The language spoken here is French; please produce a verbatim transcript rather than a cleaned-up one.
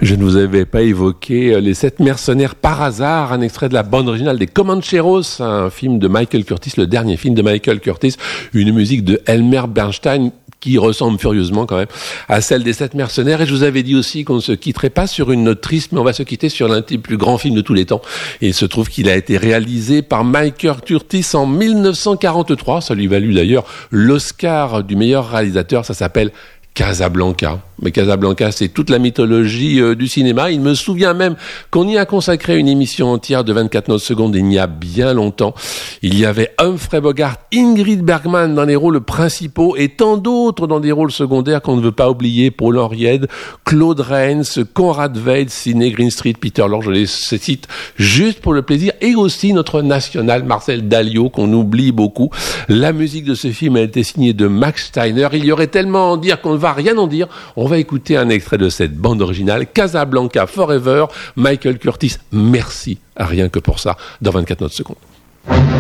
Je ne vous avais pas évoqué Les Sept Mercenaires par hasard, un extrait de la bande originale des Comancheros, un film de Michael Curtis, le dernier film de Michael Curtis, une musique de Elmer Bernstein qui ressemble furieusement quand même à celle des Sept Mercenaires. Et je vous avais dit aussi qu'on ne se quitterait pas sur une note triste, mais on va se quitter sur l'un des plus grands films de tous les temps. Et il se trouve qu'il a été réalisé par Michael Curtis en dix-neuf cent quarante-trois. Ça lui valut d'ailleurs l'Oscar du meilleur réalisateur. Ça s'appelle Casablanca. Mais Casablanca, c'est toute la mythologie euh, du cinéma. Il me souvient même qu'on y a consacré une émission entière de vingt-quatre notes secondes il y a bien longtemps. Il y avait Humphrey Bogart, Ingrid Bergman dans les rôles principaux et tant d'autres dans des rôles secondaires qu'on ne veut pas oublier. Paul Henriette, Claude Rains, Conrad Veidt, Sidney Greenstreet, Peter Lorre, je les cite juste pour le plaisir. Et aussi notre national Marcel Dalliot qu'on oublie beaucoup. La musique de ce film a été signée de Max Steiner. Il y aurait tellement à en dire qu'on ne va rien en dire. On On va écouter un extrait de cette bande originale, Casablanca Forever, Michael Curtis. Merci, à rien que pour ça, dans vingt-quatre notes secondes.